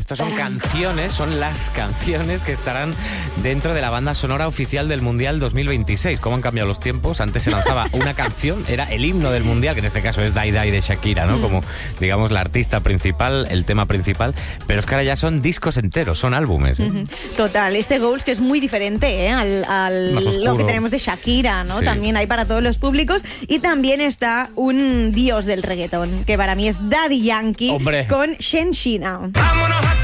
Estos son canciones, son las canciones que estarán dentro de la banda sonora oficial del Mundial 2026. ¿Cómo han cambiado los tiempos? Antes se lanzaba una canción, era el himno del Mundial, que en este caso es Die Die de Shakira, ¿no? Como, digamos, la artista principal, el tema principal, pero es que ahora ya son discos enteros, son álbumes, ¿eh? Total, este Goals que es muy diferente, ¿eh? al lo que tenemos de Shakira, ¿no? Sí. También hay para todos los públicos. Y también está un dios del reggaetón, que para mí es Daddy Yankee. ¡Hombre! Con Shenshina. Vámonos